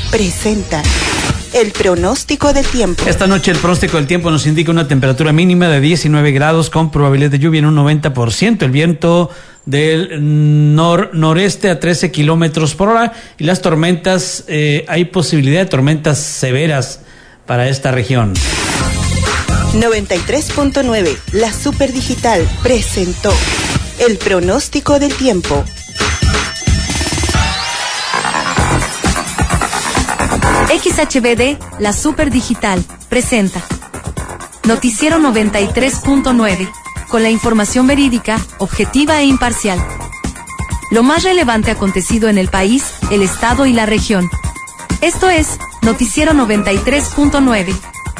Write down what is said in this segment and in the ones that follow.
presenta el pronóstico del tiempo. Esta noche el pronóstico del tiempo nos indica una temperatura mínima de 19 grados con probabilidad de lluvia en un 90%. El viento del noreste a 13 kilómetros por hora y las tormentas, hay posibilidad de tormentas severas para esta región. 93.9, la Superdigital presentó el pronóstico del tiempo. XHBD, la Superdigital, presenta Noticiero 93.9, con la información verídica, objetiva e imparcial. Lo más relevante acontecido en el país, el estado y la región. Esto es Noticiero 93.9.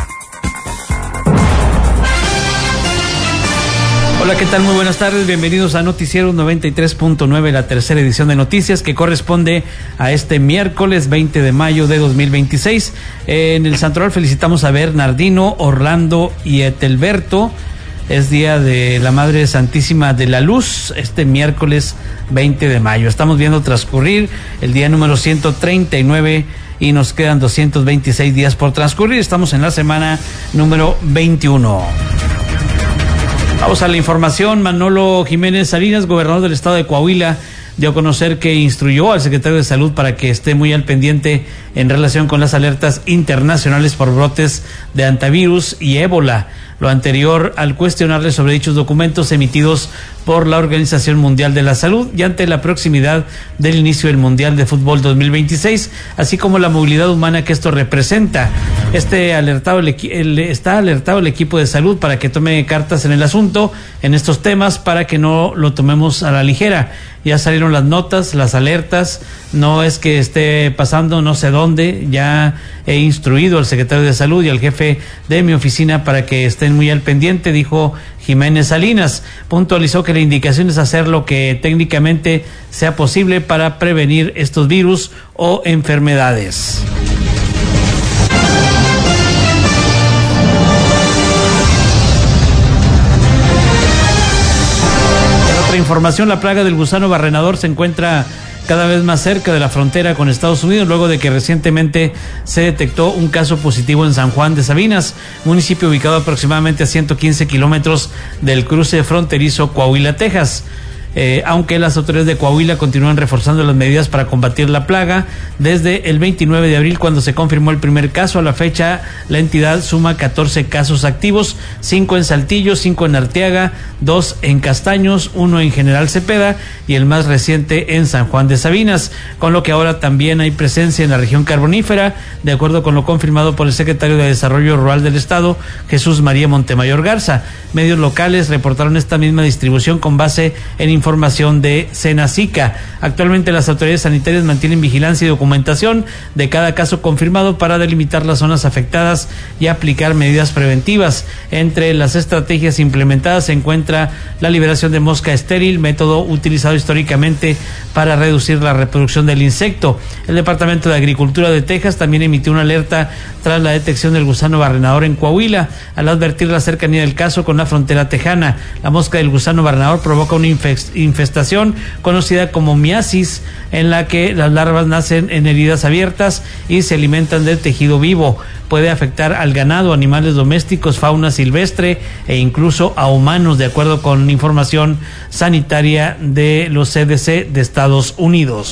Hola, ¿qué tal? Muy buenas tardes, bienvenidos a Noticiero 93.9, la tercera edición de noticias que corresponde a este miércoles 20 de mayo de 2026. En el Santoral felicitamos a Bernardino, Orlando y Etelberto. Es día de la Madre Santísima de la Luz, este miércoles 20 de mayo. Estamos viendo transcurrir el día número 139 y nos quedan 226 días por transcurrir. Estamos en la semana número 21. Vamos a la información. Manolo Jiménez Salinas, gobernador del estado de Coahuila, dio a conocer que instruyó al secretario de Salud para que esté muy al pendiente en relación con las alertas internacionales por brotes de antivirus y ébola. Lo anterior al cuestionarle sobre dichos documentos emitidos por la Organización Mundial de la Salud y ante la proximidad del inicio del Mundial de Fútbol 2026, así como la movilidad humana que esto representa. Está alertado el equipo de salud para que tome cartas en el asunto, en estos temas, para que no lo tomemos a la ligera. Ya salieron las notas, las alertas, no es que esté pasando no sé dónde, ya he instruido al secretario de Salud y al jefe de mi oficina para que estén muy al pendiente, dijo Jiménez Salinas. Puntualizó que la indicación es hacer lo que técnicamente sea posible para prevenir estos virus o enfermedades. Información: la plaga del gusano barrenador se encuentra cada vez más cerca de la frontera con Estados Unidos, luego de que recientemente se detectó un caso positivo en San Juan de Sabinas, municipio ubicado aproximadamente a 115 kilómetros del cruce fronterizo Coahuila, Texas. Aunque las autoridades de Coahuila continúan reforzando las medidas para combatir la plaga, desde el 29 de abril, cuando se confirmó el primer caso, a la fecha la entidad suma 14 casos activos, 5 en Saltillo, 5 en Arteaga, 2 en Castaños, 1 en General Cepeda y el más reciente en San Juan de Sabinas, con lo que ahora también hay presencia en la región carbonífera, de acuerdo con lo confirmado por el secretario de Desarrollo Rural del Estado, Jesús María Montemayor Garza. Medios locales reportaron esta misma distribución con base en información de Senacica. Actualmente las autoridades sanitarias mantienen vigilancia y documentación de cada caso confirmado para delimitar las zonas afectadas y aplicar medidas preventivas. Entre las estrategias implementadas se encuentra la liberación de mosca estéril, método utilizado históricamente para reducir la reproducción del insecto. El Departamento de Agricultura de Texas también emitió una alerta tras la detección del gusano barrenador en Coahuila, al advertir la cercanía del caso con la frontera tejana. La mosca del gusano barrenador provoca una infestación conocida como miasis, en la que las larvas nacen en heridas abiertas y se alimentan de tejido vivo. Puede afectar al ganado, animales domésticos, fauna silvestre e incluso a humanos, de acuerdo con información sanitaria de los CDC de Estados Unidos.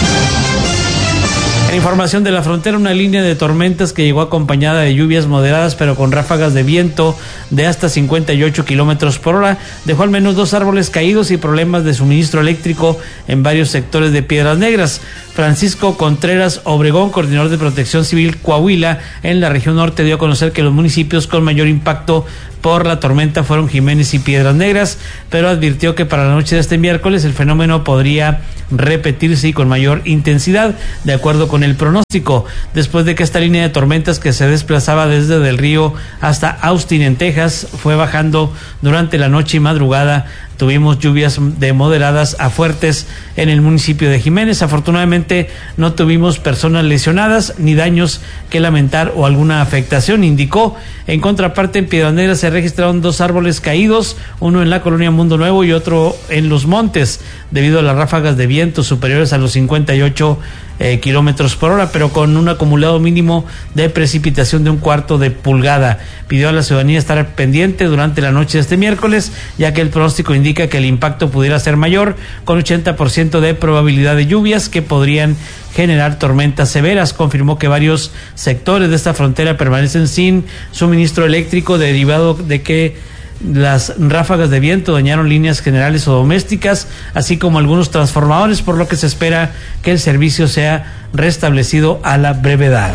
En información de la frontera, una línea de tormentas que llegó acompañada de lluvias moderadas pero con ráfagas de viento de hasta 58 kilómetros por hora dejó al menos 2 árboles caídos y problemas de suministro eléctrico en varios sectores de Piedras Negras. Francisco Contreras Obregón, coordinador de Protección Civil Coahuila en la región norte, dio a conocer que los municipios con mayor impacto por la tormenta fueron Jiménez y Piedras Negras, pero advirtió que para la noche de este miércoles el fenómeno podría repetirse y con mayor intensidad, de acuerdo con el pronóstico, después de que esta línea de tormentas que se desplazaba desde Del Río hasta Austin en Texas fue bajando durante la noche y madrugada. Tuvimos lluvias de moderadas a fuertes en el municipio de Jiménez. Afortunadamente no tuvimos personas lesionadas ni daños que lamentar o alguna afectación, indicó. En contraparte, en Piedras Negras se registraron 2 árboles caídos, uno en la colonia Mundo Nuevo y otro en Los Montes. debido a las ráfagas de viento superiores a los 58 kilómetros por hora, pero con un acumulado mínimo de precipitación de 1/4 de pulgada. Pidió a la ciudadanía estar pendiente durante la noche de este miércoles, ya que el pronóstico indica que el impacto pudiera ser mayor, con 80% de probabilidad de lluvias que podrían generar tormentas severas. Confirmó que varios sectores de esta frontera permanecen sin suministro eléctrico derivado de que las ráfagas de viento dañaron líneas generales o domésticas, así como algunos transformadores, por lo que se espera que el servicio sea restablecido a la brevedad.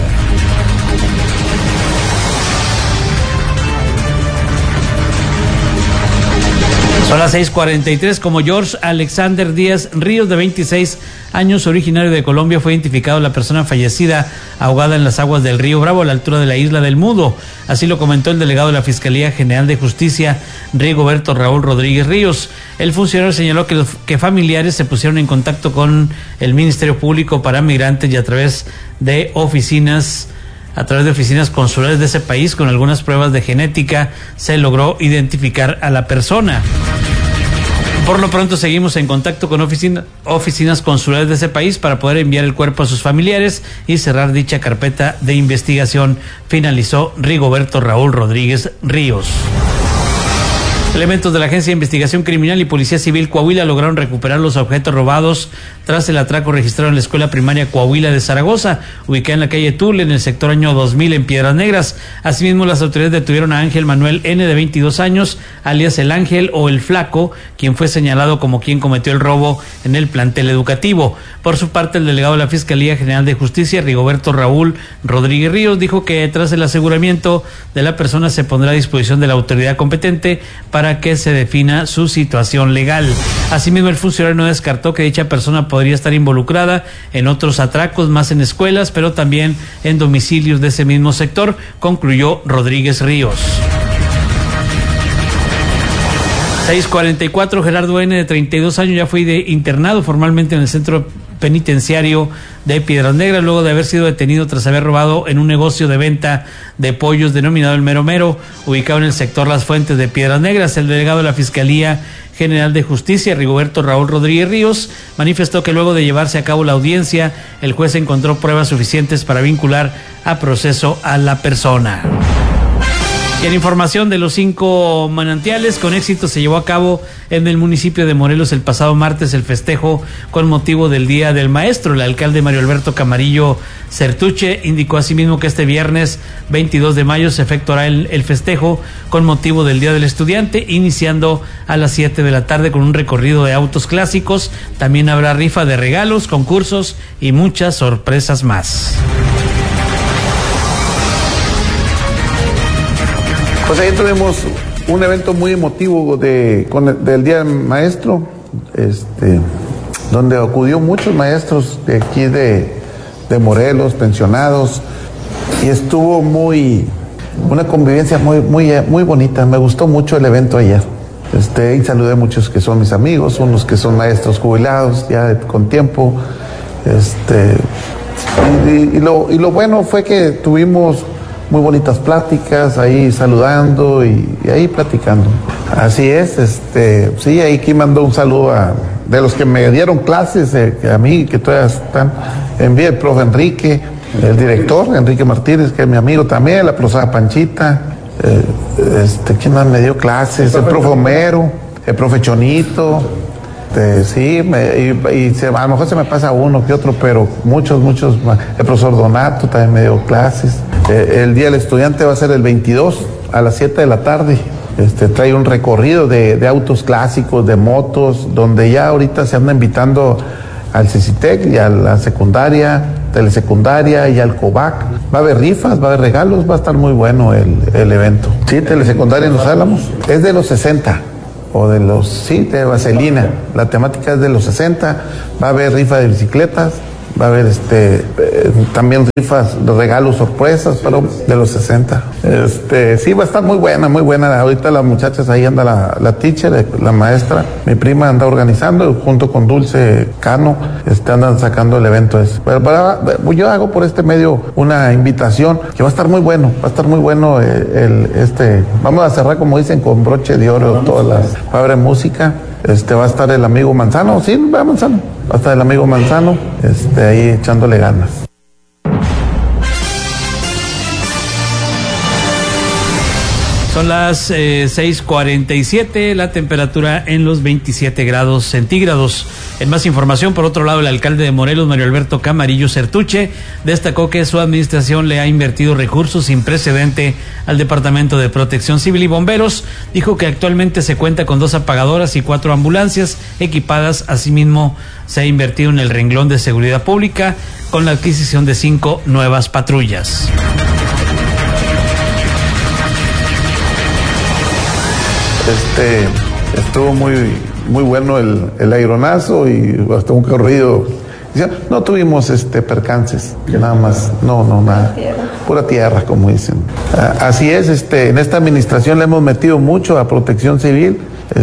Son las 6:43. Como George Alexander Díaz Ríos, de 26 años, originario de Colombia, fue identificado la persona fallecida ahogada en las aguas del río Bravo a la altura de la isla del Mudo. Así lo comentó el delegado de la Fiscalía General de Justicia, Rigoberto Raúl Rodríguez Ríos. El funcionario señaló que familiares se pusieron en contacto con el Ministerio Público para Migrantes y a través de oficinas consulares de ese país, con algunas pruebas de genética, se logró identificar a la persona. Por lo pronto seguimos en contacto con oficinas consulares de ese país para poder enviar el cuerpo a sus familiares y cerrar dicha carpeta de investigación, finalizó Rigoberto Raúl Rodríguez Ríos. Elementos de la Agencia de Investigación Criminal y Policía Civil Coahuila lograron recuperar los objetos robados tras el atraco registrado en la Escuela Primaria Coahuila de Zaragoza, ubicada en la calle Tule, en el sector Año 2000, en Piedras Negras. Asimismo, las autoridades detuvieron a Ángel Manuel N., de 22 años, alias El Ángel o El Flaco, quien fue señalado como quien cometió el robo en el plantel educativo. Por su parte, el delegado de la Fiscalía General de Justicia, Rigoberto Raúl Rodríguez Ríos, dijo que tras el aseguramiento de la persona se pondrá a disposición de la autoridad competente para que se defina su situación legal. Asimismo, el funcionario no descartó que dicha persona podría estar involucrada en otros atracos, más en escuelas, pero también en domicilios de ese mismo sector, concluyó Rodríguez Ríos. 6:44. Gerardo N., de 32 años, ya fue internado formalmente en el centro penitenciario de Piedras Negras, luego de haber sido detenido tras haber robado en un negocio de venta de pollos denominado El Mero Mero, ubicado en el sector Las Fuentes de Piedras Negras. El delegado de la Fiscalía General de Justicia, Rigoberto Raúl Rodríguez Ríos, manifestó que luego de llevarse a cabo la audiencia, el juez encontró pruebas suficientes para vincular a proceso a la persona. Y en información de los 5 manantiales, con éxito se llevó a cabo en el municipio de Morelos el pasado martes el festejo con motivo del Día del Maestro. El alcalde Mario Alberto Camarillo Certuche indicó asimismo que este viernes 22 de mayo se efectuará el festejo con motivo del Día del Estudiante, iniciando a las 7 de la tarde con un recorrido de autos clásicos. También habrá rifa de regalos, concursos y muchas sorpresas más. Pues ahí tuvimos un evento muy emotivo del Día del Maestro, donde acudió muchos maestros de aquí de Morelos, pensionados, y estuvo una convivencia muy bonita. Me gustó mucho el evento ayer. Y saludé a muchos que son mis amigos, unos que son maestros jubilados ya con tiempo. Y lo bueno fue que tuvimos muy bonitas pláticas, ahí saludando y ahí platicando. Así es, sí, ahí aquí mandó un saludo de los que me dieron clases, a mí, que todavía están, envié el profe Enrique, el director, Enrique Martínez, que es mi amigo también, la profesora Panchita, ¿quién más me dio clases? El profe Homero, el profe Chonito, sí, a lo mejor se me pasa uno que otro, pero muchos, el profesor Donato también me dio clases. El Día del Estudiante va a ser el 22 a las 7 de la tarde. Trae un recorrido de autos clásicos, de motos, donde ya ahorita se anda invitando al CICITEC y a la secundaria, telesecundaria y al COVAC. Va a haber rifas, va a haber regalos, va a estar muy bueno el evento. Sí, telesecundaria en Los Álamos, es de los 60. O de Vaselina. La temática es de los 60. Va a haber rifa de bicicletas, va a haber también rifas de regalos sorpresas, pero de los 60. Sí, va a estar muy buena. Ahorita las muchachas, ahí anda la teacher, la maestra, mi prima anda organizando, junto con Dulce Cano, andan sacando el evento ese. Pero yo hago por este medio una invitación que va a estar muy bueno, vamos a cerrar, como dicen, con broche de oro, va a haber música. Va a estar el amigo Manzano, sí, va Manzano. Va a estar el amigo Manzano, ahí echándole ganas. Son las 6:47, la temperatura en los 27 grados centígrados. En más información, por otro lado, el alcalde de Morelos, Mario Alberto Camarillo Certuche, destacó que su administración le ha invertido recursos sin precedente al Departamento de Protección Civil y Bomberos. Dijo que actualmente se cuenta con 2 apagadoras y 4 ambulancias equipadas. Asimismo, se ha invertido en el renglón de seguridad pública con la adquisición de 5 nuevas patrullas. Estuvo muy bueno el aeronazo y hasta un corrido. No tuvimos percances, que nada más, nada, pura tierra, como dicen. Así es, en esta administración le hemos metido mucho a Protección Civil,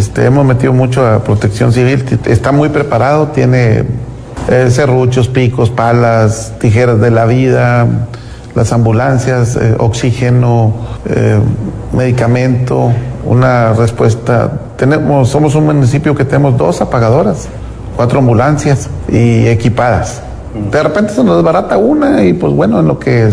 está muy preparado, tiene serruchos, picos, palas, tijeras de la vida, las ambulancias, oxígeno, medicamento, una respuesta. Somos un municipio que tenemos 2 apagadoras, 4 ambulancias y equipadas. De repente se nos desbarata una y pues bueno, en lo que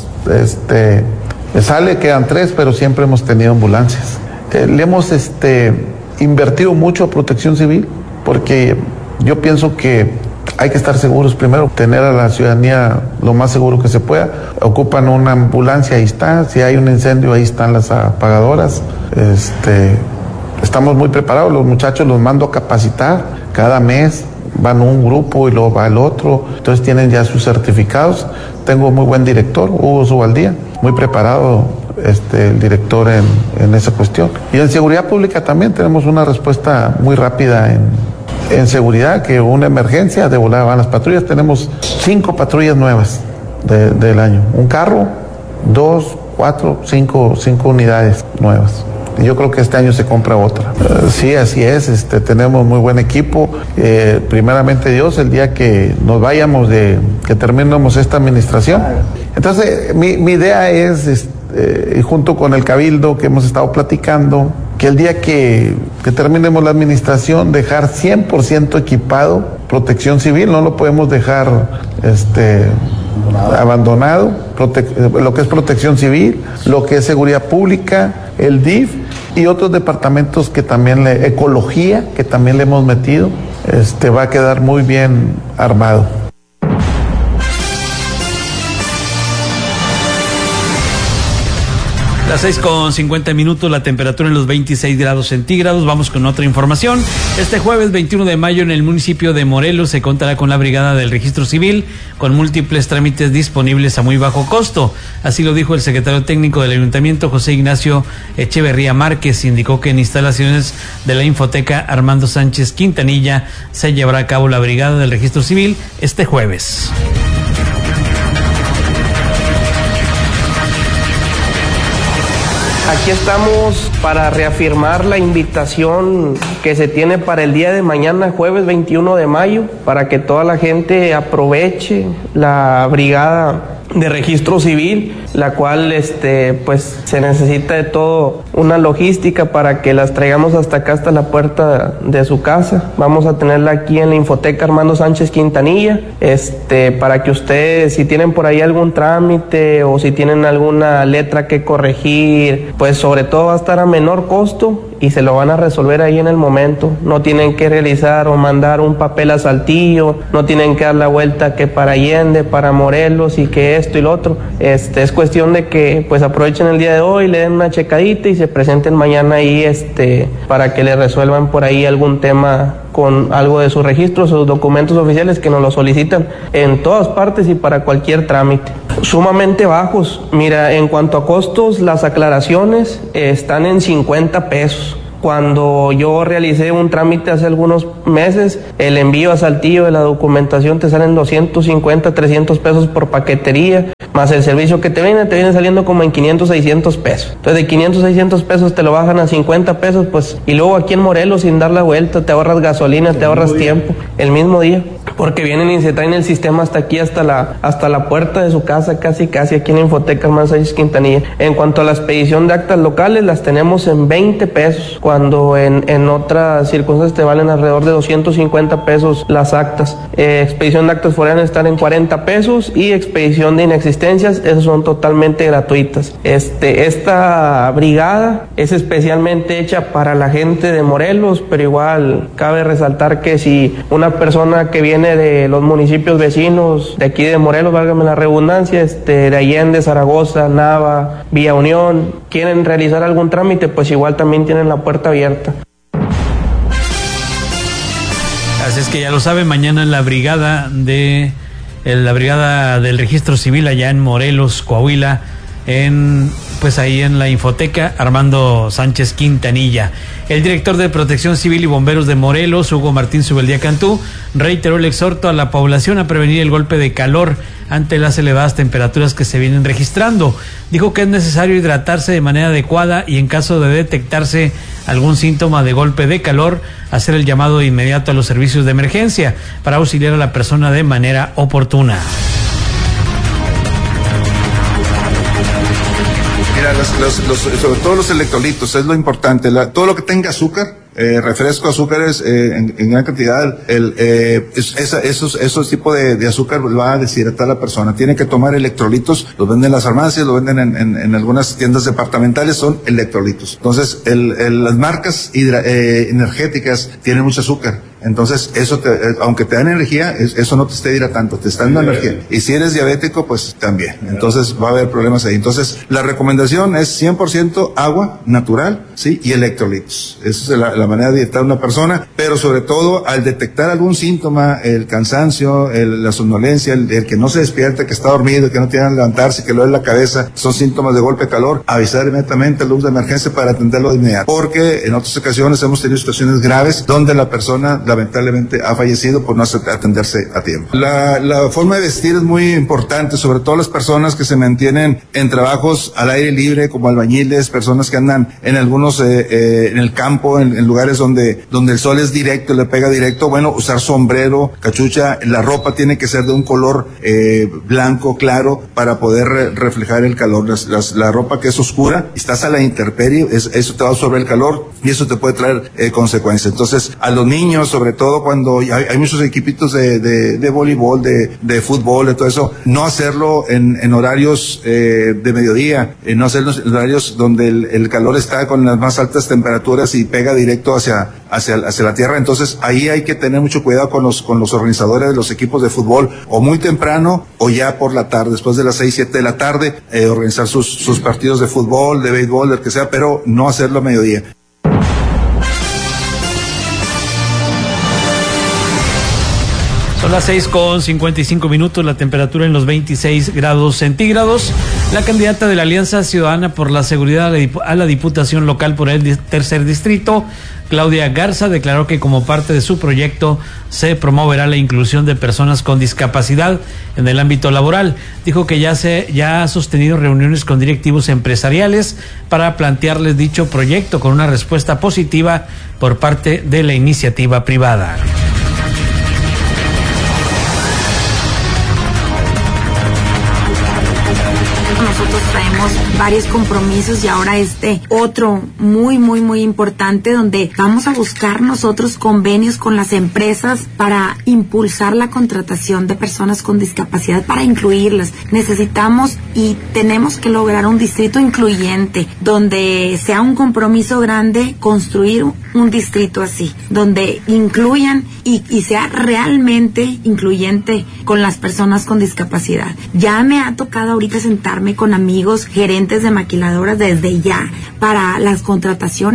sale quedan 3, pero siempre hemos tenido ambulancias. Le hemos invertido mucho a Protección Civil porque yo pienso que hay que estar seguros primero, tener a la ciudadanía lo más seguro que se pueda. Ocupan una ambulancia, ahí está. Si hay un incendio, ahí están las apagadoras. Estamos muy preparados, los muchachos los mando a capacitar. Cada mes van un grupo y luego va el otro. Entonces tienen ya sus certificados. Tengo muy buen director, Hugo Zubaldía, muy preparado el director en esa cuestión. Y en seguridad pública también tenemos una respuesta muy rápida en seguridad, que una emergencia, de volada van las patrullas. Tenemos 5 patrullas nuevas del año. Un carro, 2, 4, 5 unidades nuevas. Y yo creo que este año se compra otra. Sí, así es. Tenemos muy buen equipo. Primeramente Dios, el día que nos vayamos, que terminemos esta administración. Entonces, mi idea es, junto con el Cabildo que hemos estado platicando, que el día que terminemos la administración, dejar 100% equipado Protección Civil. No lo podemos dejar abandonado, lo que es Protección Civil, lo que es Seguridad Pública, el DIF y otros departamentos que también, Ecología, que también le hemos metido, va a quedar muy bien armado. Las 6:50, la temperatura en los 26 grados centígrados. Vamos con otra información. Este jueves 21 de mayo en el municipio de Morelos se contará con la brigada del registro civil con múltiples trámites disponibles a muy bajo costo. Así lo dijo el secretario técnico del ayuntamiento, José Ignacio Echeverría Márquez. Indicó que en instalaciones de la Infoteca Armando Sánchez Quintanilla se llevará a cabo la brigada del registro civil este jueves. Aquí estamos para reafirmar la invitación que se tiene para el día de mañana, jueves 21 de mayo, para que toda la gente aproveche la brigada de registro civil, la cual pues se necesita de todo una logística para que las traigamos hasta acá, hasta la puerta de su casa. Vamos a tenerla aquí en la Infoteca Armando Sánchez Quintanilla, para que ustedes, si tienen por ahí algún trámite o si tienen alguna letra que corregir, pues sobre todo va a estar a menor costo y se lo van a resolver ahí en el momento. No tienen que realizar o mandar un papel a Saltillo, no tienen que dar la vuelta que para Allende, para Morelos y que esto y lo otro. Es cuestión de que pues aprovechen el día de hoy, le den una checadita y se presenten mañana ahí para que le resuelvan por ahí algún tema con algo de sus registros, sus documentos oficiales que nos lo solicitan en todas partes y para cualquier trámite. Sumamente bajos. Mira, en cuanto a costos, las aclaraciones están en 50 pesos. Cuando yo realicé un trámite hace algunos meses, el envío a Saltillo de la documentación te salen 250, 300 pesos por paquetería. más el servicio que te viene saliendo como en 500, 600 pesos. Entonces de 500, 600 pesos te lo bajan a 50 pesos, pues, y luego aquí en Morelos, sin dar la vuelta, te ahorras gasolina, te ahorras tiempo, el mismo día, porque vienen y se traen el sistema hasta aquí, hasta la puerta de su casa, casi aquí en Infoteca Hermanos Sánchez Quintanilla. En cuanto a la expedición de actas locales, las tenemos en 20 pesos, cuando en otras circunstancias te valen alrededor de 250 pesos las actas. Expedición de actas foráneas están en 40 pesos y expedición de inexistencias, esas son totalmente gratuitas. Esta brigada es especialmente hecha para la gente de Morelos, pero igual cabe resaltar que si una persona que viene de los municipios vecinos de aquí de Morelos, válgame la redundancia, de Allende, Zaragoza, Nava, Villa Unión, quieren realizar algún trámite, pues igual también tienen la puerta abierta. Así es que ya lo saben, mañana en la brigada del registro civil allá en Morelos, Coahuila, pues ahí en la Infoteca Armando Sánchez Quintanilla. El director de Protección Civil y Bomberos de Morelos, Hugo Martín Subeldía Cantú, reiteró el exhorto a la población a prevenir el golpe de calor ante las elevadas temperaturas que se vienen registrando. Dijo que es necesario hidratarse de manera adecuada y en caso de detectarse algún síntoma de golpe de calor, hacer el llamado de inmediato a los servicios de emergencia para auxiliar a la persona de manera oportuna. Mira, sobre todo los electrolitos es lo importante. Todo lo que tenga azúcar, refresco, azúcares en gran cantidad, esos tipos de azúcar va a deshidratar a la persona. Tiene que tomar electrolitos, los venden en las farmacias, los venden en algunas tiendas departamentales, son electrolitos. Entonces, las marcas energéticas tienen mucho azúcar. Entonces, eso aunque te dan energía, eso no te está hidratando, te está dando energía. Y si eres diabético, pues también. Entonces, va a haber problemas ahí. Entonces, la recomendación es 100% agua natural, ¿sí? Y electrolitos. Esa es la manera de hidratar a una persona, pero sobre todo, al detectar algún síntoma, el cansancio, la somnolencia, el que no se despierta, que está dormido, que no tiene que levantarse, que le duele la cabeza, son síntomas de golpe de calor, avisar inmediatamente al luz de emergencia para atenderlo de inmediato. Porque en otras ocasiones hemos tenido situaciones graves donde la persona lamentablemente ha fallecido por no atenderse a tiempo. La forma de vestir es muy importante, sobre todo las personas que se mantienen en trabajos al aire libre, como albañiles, personas que andan en algunos, en el campo, en lugares donde el sol es directo, le pega directo. Bueno, usar sombrero, cachucha, la ropa tiene que ser de un color blanco claro para poder reflejar el calor. La ropa que es oscura, estás a la intemperie, eso te va a absorber el calor y eso te puede traer consecuencias. Entonces, a los niños, sobre todo cuando hay muchos equipitos de voleibol, de fútbol, de todo eso, no hacerlo en horarios de mediodía, no hacerlo en horarios donde el calor está con las más altas temperaturas y pega directo hacia la tierra. Entonces ahí hay que tener mucho cuidado con los organizadores de los equipos de fútbol, o muy temprano o ya por la tarde, después de las 6, 7 de la tarde, organizar sus partidos de fútbol, de béisbol, del que sea, pero no hacerlo a mediodía. Son las 6:55, la temperatura en los 26 grados centígrados. La candidata de la Alianza Ciudadana por la Seguridad a la Diputación Local por el tercer distrito, Claudia Garza, declaró que como parte de su proyecto se promoverá la inclusión de personas con discapacidad en el ámbito laboral. Dijo que ya ha sostenido reuniones con directivos empresariales para plantearles dicho proyecto, con una respuesta positiva por parte de la iniciativa privada. Nosotros traemos varios compromisos y ahora otro muy importante, donde vamos a buscar nosotros convenios con las empresas para impulsar la contratación de personas con discapacidad, para incluirlas. Necesitamos y tenemos que lograr un distrito incluyente, donde sea un compromiso grande construir un distrito así, donde incluyan y sea realmente incluyente con las personas con discapacidad. Ya me ha tocado ahorita sentarme con amigos gerentes de maquiladoras desde ya para las contrataciones.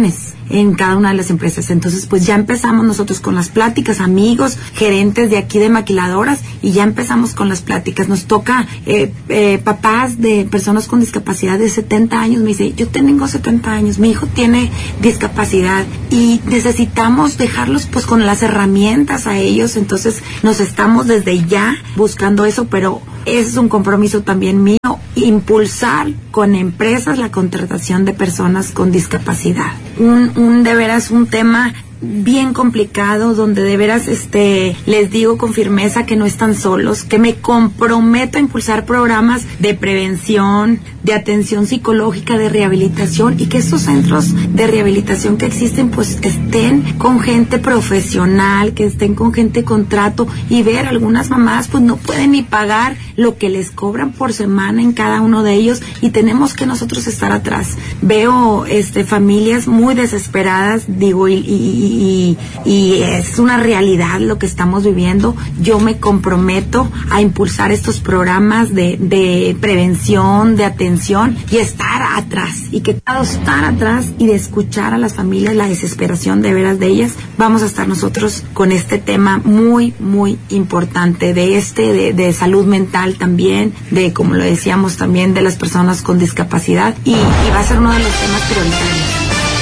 en cada una de las empresas. Entonces, pues ya empezamos nosotros con las pláticas, amigos, gerentes de aquí de maquiladoras, y ya empezamos con las pláticas. Nos toca papás de personas con discapacidad de 70 años. Me dice, yo tengo 70 años, mi hijo tiene discapacidad y necesitamos dejarlos pues con las herramientas a ellos. Entonces nos estamos desde ya buscando eso, pero ese es un compromiso también mío, impulsar con empresas la contratación de personas con discapacidad. De veras un tema bien complicado, donde de veras les digo con firmeza que no están solos, que me comprometo a impulsar programas de prevención, de atención psicológica, de rehabilitación, y que estos centros de rehabilitación que existen pues estén con gente profesional, que estén con gente con trato, y ver algunas mamás pues no pueden ni pagar lo que les cobran por semana en cada uno de ellos, y tenemos que nosotros estar atrás. Veo familias muy desesperadas, digo, y es una realidad lo que estamos viviendo. Yo me comprometo a impulsar estos programas de prevención, de atención, y estar atrás, y que todos estar atrás y de escuchar a las familias, la desesperación de veras de ellas. Vamos a estar nosotros con este tema muy, muy importante de salud mental también, de, como lo decíamos, también de las personas con discapacidad, y va a ser uno de los temas prioritarios.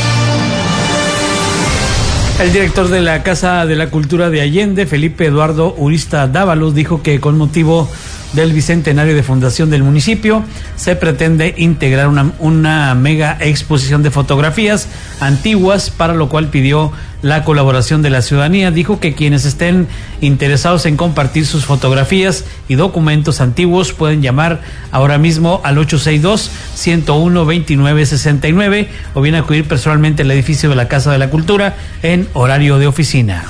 El director de la Casa de la Cultura de Allende, Felipe Eduardo Urista Dávalos, dijo que con motivo del bicentenario de fundación del municipio se pretende integrar una mega exposición de fotografías antiguas, para lo cual pidió la colaboración de la ciudadanía. Dijo que quienes estén interesados en compartir sus fotografías y documentos antiguos pueden llamar ahora mismo al 862-101-2969 o bien acudir personalmente al edificio de la Casa de la Cultura en horario de oficina.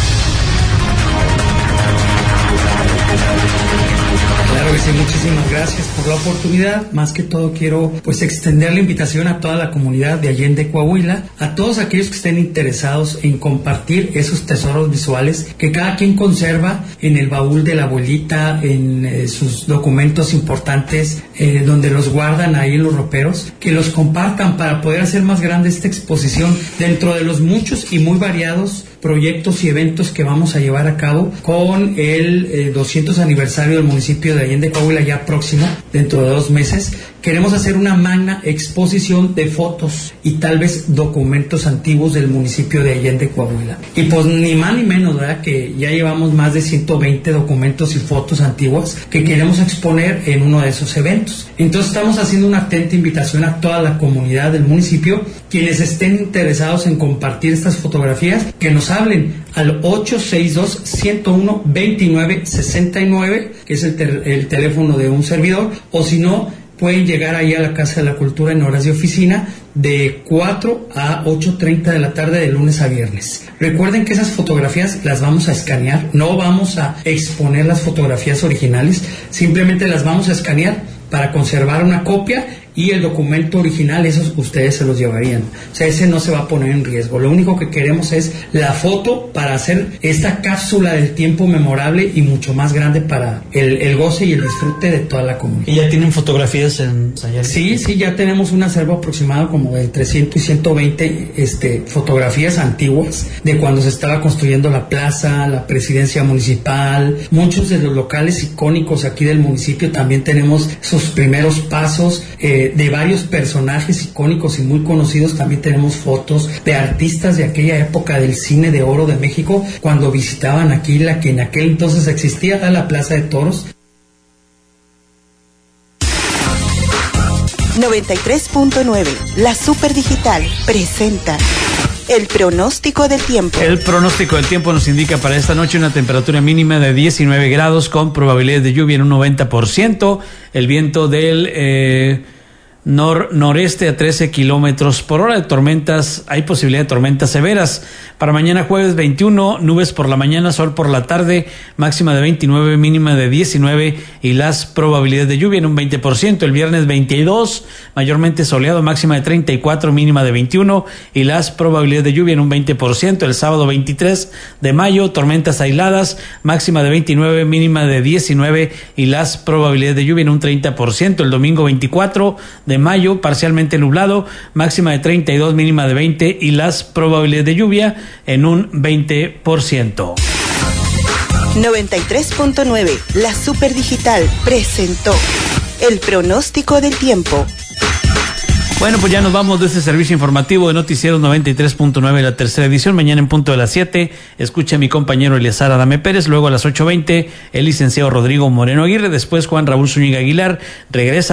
Sí, muchísimas gracias por la oportunidad. Más que todo quiero pues extender la invitación a toda la comunidad de Allende, Coahuila, a todos aquellos que estén interesados en compartir esos tesoros visuales que cada quien conserva en el baúl de la abuelita, en sus documentos importantes, donde los guardan ahí en los roperos, que los compartan para poder hacer más grande esta exposición dentro de los muchos y muy variados proyectos y eventos que vamos a llevar a cabo con el 200 aniversario del municipio de Allende, Coahuila, ya próximo, dentro de 2 meses. Queremos hacer una magna exposición de fotos y tal vez documentos antiguos del municipio de Allende, Coahuila. Y pues ni más ni menos, ¿verdad? Que ya llevamos más de 120 documentos y fotos antiguas que queremos exponer en uno de esos eventos. Entonces estamos haciendo una atenta invitación a toda la comunidad del municipio, quienes estén interesados en compartir estas fotografías, que nos hablen al 862-101-2969, que es el teléfono de un servidor, o si no, pueden llegar ahí a la Casa de la Cultura en horas de oficina de 4 a 8:30 de la tarde de lunes a viernes. Recuerden que esas fotografías las vamos a escanear, no vamos a exponer las fotografías originales, simplemente las vamos a escanear para conservar una copia, y el documento original, esos ustedes se los llevarían. O sea, ese no se va a poner en riesgo. Lo único que queremos es la foto para hacer esta cápsula del tiempo memorable y mucho más grande para el goce y el disfrute de toda la comunidad. ¿Y ya tienen fotografías en Sayal? Sí, ya tenemos un acervo aproximado como de 300 y 120 fotografías antiguas de cuando se estaba construyendo la plaza, la presidencia municipal, muchos de los locales icónicos aquí del municipio. También tenemos sus primeros pasos, de varios personajes icónicos y muy conocidos. También tenemos fotos de artistas de aquella época del cine de oro de México, cuando visitaban aquí la que en aquel entonces existía, la Plaza de Toros. 93.9, la Super Digital presenta el pronóstico del tiempo. El pronóstico del tiempo nos indica para esta noche una temperatura mínima de 19 grados con probabilidad de lluvia en un 90%, el viento del noreste a 13 kilómetros por hora. De tormentas, hay posibilidad de tormentas severas. Para mañana jueves 21, nubes por la mañana, sol por la tarde, máxima de 29, mínima de 19 y las probabilidades de lluvia en un 20%. El viernes 22, mayormente soleado, máxima de 34, mínima de 21 y las probabilidades de lluvia en un 20%. El sábado 23 de mayo, tormentas aisladas, máxima de 29, mínima de 19 y las probabilidades de lluvia en un 30%. El domingo 24 de de mayo, parcialmente nublado, máxima de 32, mínima de 20 y las probabilidades de lluvia en un 20%. 93.9, la Superdigital presentó el pronóstico del tiempo. Bueno, pues ya nos vamos de este servicio informativo de Noticieros 93.9, la tercera edición. Mañana en punto de las 7, escuche a mi compañero Eleazar Adame Pérez. Luego a las 8:20, el licenciado Rodrigo Moreno Aguirre. Después Juan Raúl Zúñiga Aguilar regresa